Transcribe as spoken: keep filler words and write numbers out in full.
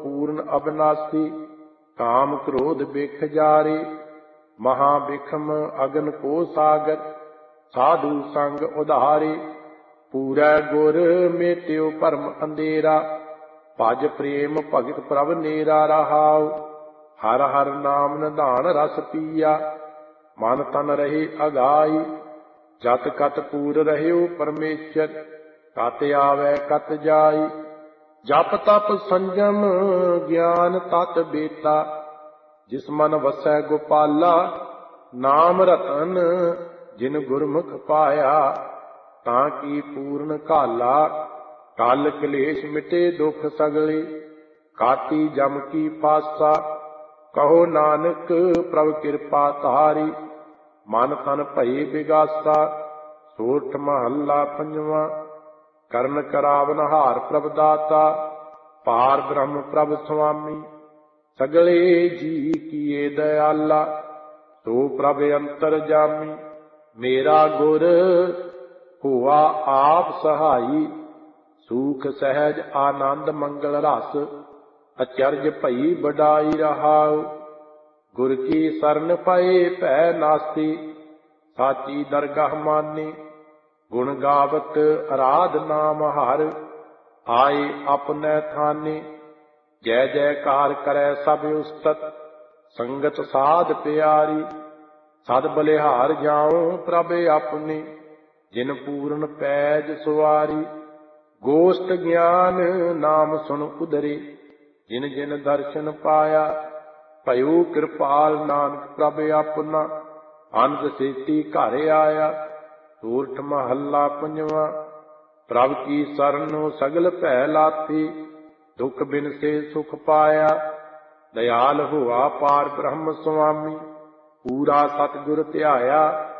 पूर्ण अविनाशी, काम क्रोध बिख जारे। महाबिखम अगन को सागर, साधु संग उधारे। पूरै गुर मेट्यो भरम अंधेरा, भज प्रेम भगत प्रभ नेरा रहाओ। हर हर नाम निधान रस पिया, मन तन रहे अगाई। जत कत पूर रह्यो परमेश्वर, कत आवे कत जाई। जप तप संजम ज्ञान तत बेता, जिस मन वसै गोपाला। नाम रतन जिन गुरमुख पाया, ताकि पूर्ण काला। कल कलेश मिटे दुख सगले, काटी जम की पासा। कहो नानक प्रभ कृपा तारी, मन तन भये बिगासा। सोठ महला पंजवा। ਕਰਨ ਕਰਾਵਨ ਹਾਰ ਪ੍ਰਭ ਦਾਤਾ, ਪਾਰ ਬ੍ਰਹਮ ਪ੍ਰਭ ਸੁਆਮੀ। ਸਗਲੇ ਜੀ ਕੀਏ ਦਇਆਲਾ, ਸੋ ਪ੍ਰਭ ਅੰਤਰ ਜਾਮੀ। ਮੇਰਾ ਗੁਰ ਹੋਆ ਆਪ ਸਹਾਈ, ਸੂਖ ਸਹਿਜ ਆਨੰਦ ਮੰਗਲ ਰਸ। ਅਚਰਜ ਭਈ ਵਡਾਈ ਰਹਾਉ, ਗੁਰ ਕੀ ਸਰਨ ਪਏ ਭੈ ਨਾਸਤੀ। ਸਾਚੀ ਦਰਗਾਹ ਮਾਨੀ, गुण गावत आराध नाम हर। आए अपने थाने, जय जयकार करे सब उस्तत। संगत साध प्यारी, सद बलिहार जाऊं प्रभ अपने। जिन पूर्ण पैज सुवारी, गोष्ठ ज्ञान नाम सुन उधरे। जिन जिन दर्शन पाया, भयो कृपाल नानक प्रभ अपना। अंत सेती घर आया, ਸੂਰਠ ਮਹੱਲਾ ਪੰਜਵਾਂ। ਪ੍ਰਭ ਕੀ ਸਰਨ ਸਗਲ ਭੈ ਲਾਥੀ, ਦੁਖ ਬਿਨਸੇ ਸੁਖ ਪਾਇਆ। ਦਇਆਲ ਹੋਆ ਪਾਰ ਬ੍ਰਹਮ ਸੁਆਮੀ, ਪੂਰਾ ਸਤਿਗੁਰ ਧਿਆਇਆ।